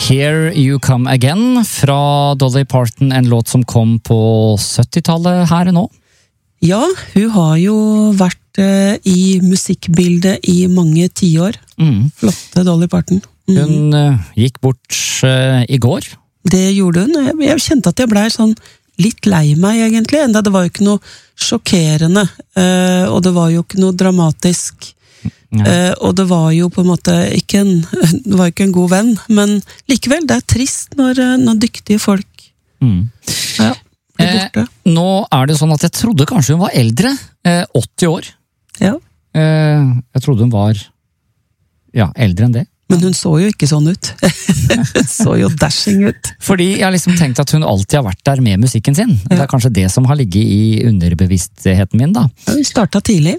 Here You Come Again fra Dolly Parton, en låt som kom på 70-tallet her nå. Ja, hun har jo vært i musikkbildet i mange tiår. Flotte Dolly Parton. Hun gikk bort i går. Det gjorde hun. Jeg kjente at jeg ble sånn litt lei meg egentlig, enda det var jo ikke noe sjokkerende, og det var jo ikke noe dramatisk. Og det var jo på en måte ikke en god venn, men likevel, det er trist når dyktige folk blir borte. Nå er det sånn at jeg trodde kanskje hun var eldre, 80 år. Ja. Jeg trodde hun var eldre enn det. Men hun så jo ikke sånn ut. Hun så jo dashing ut. Fordi jeg har liksom tenkt at hun alltid har vært der med musikken sin. Det er kanskje det som har ligget i underbevisstheten min da. Hun startet tidlig.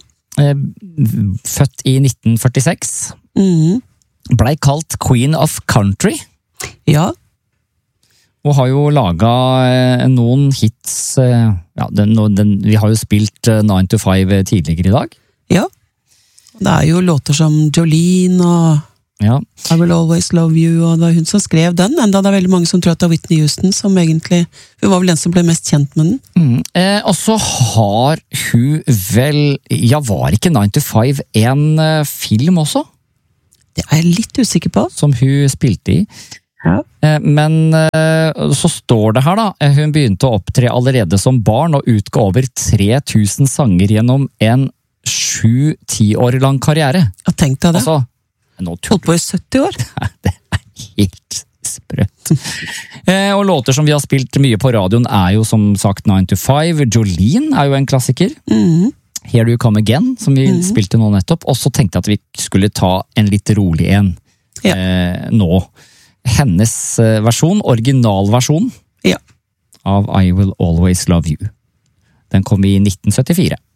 Født i 1946. Blei kalt Queen of Country. Ja. Og har jo laget noen hits. Vi har jo spilt 9 to 5 tidligere i dag. Ja. Det er jo låter som Jolene og I Will Always Love You, og det var hun som skrev den, enda det er veldig mange som tror at det er Whitney Houston som egentlig, hun var vel den som ble mest kjent med den. Og så har hun vel, var ikke 9 to 5 en film også? Det er jeg litt usikker på. Som hun spilte i. Ja. Men så står det her da, hun begynte å opptre allerede som barn og utga over 3000 sanger gjennom en 7-10 år lang karriere. Jeg tenkte det. Altså, holdt på i 70 år. Det er helt sprøtt. Og låter som vi har spilt mye på radioen er jo som sagt 9 to 5. Jolene er jo en klassiker. Here You Come Again, som vi spilte nå nettopp. Og så tenkte jeg at vi skulle ta en litt rolig en nå. Hennes versjon, originalversjon av I Will Always Love You. Den kom i 1974.